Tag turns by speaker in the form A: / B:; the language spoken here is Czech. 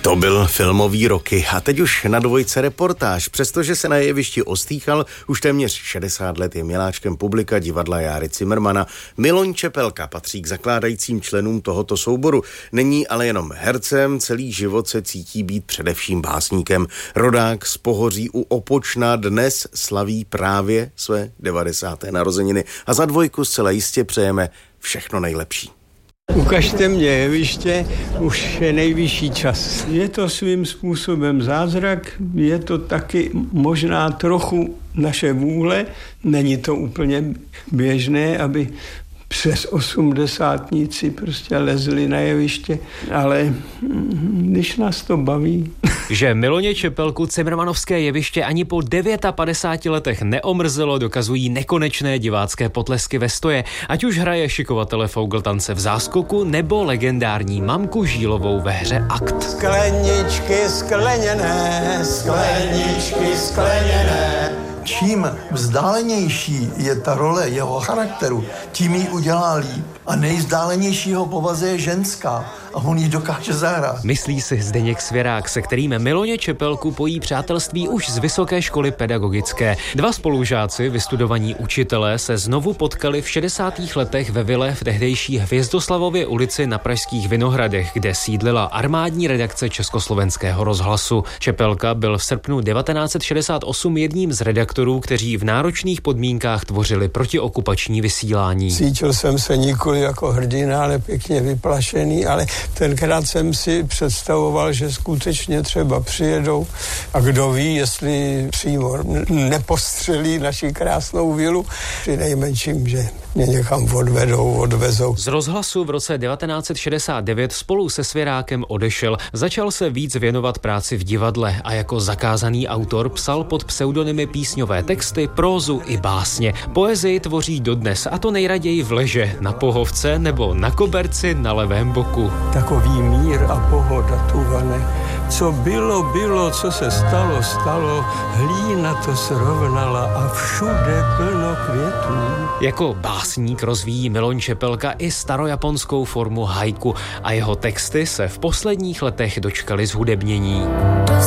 A: To byl filmový Rocky a teď už na Dvojce reportáž. Přestože se na jevišti ostýchal, už téměř 60 let je miláčkem publika divadla Járy Cimrmana. Miloň Čepelka patří k zakládajícím členům tohoto souboru. Není ale jenom hercem, celý život se cítí být především básníkem. Rodák z Pohoří u Opočna dnes slaví právě své 90. narozeniny a za Dvojku zcela jistě přejeme všechno nejlepší.
B: Ukažte mě jeviště, už je nejvyšší čas. Je to svým způsobem zázrak, je to taky možná trochu naše vůle, není to úplně běžné, aby přes 80tníci prostě lezli na jeviště, ale když nás to baví.
C: Že Miloně Čepelku cimrmanovské jeviště ani po 59 letech neomrzelo, dokazují nekonečné divácké potlesky ve stoje, ať už hraje šikovatele Fougltance v Záskoku nebo legendární Mamku Žílovou ve hře Akt.
B: Skleničky skleněné, skleničky skleněné.
D: Čím vzdálenější je ta role jeho charakteru, tím ji udělá líp. A nejvzdálenější jeho povaze je ženská a on ji dokáže zahrát.
C: Myslí si Zdeněk Svěrák, se kterým Miloně Čepelku pojí přátelství už z Vysoké školy pedagogické. Dva spolužáci, vystudovaní učitelé, se znovu potkali v 60. letech ve vile v tehdejší Hvězdoslavově ulici na pražských Vinohradech, kde sídlila armádní redakce Československého rozhlasu. Čepelka byl v srpnu 1968 jedním z redaktorů, kteří v náročných podmínkách tvořili protiokupační vysílání.
B: Cítil jsem se nikoli jako hrdina, ale pěkně vyplašený, ale tenkrát jsem si představoval, že skutečně třeba přijedou a kdo ví, jestli přímo nepostřelí naši krásnou vilu, při nejmenším, že mě někam odvezou.
C: Z rozhlasu v roce 1969 spolu se Svěrákem odešel. Začal se víc věnovat práci v divadle a jako zakázaný autor psal pod pseudonymy písňové texty, prózu i básně. Poezii tvoří dodnes, a to nejraději v leže, na pohovce nebo na koberci na levém boku.
B: Takový mír a pohoda tu vane. Co bylo, co se stalo, hlína to srovnala a všude plno květů.
C: Jako básník rozvíjí Miloň Čepelka i starojaponskou formu haiku a jeho texty se v posledních letech dočkaly zhudebnění.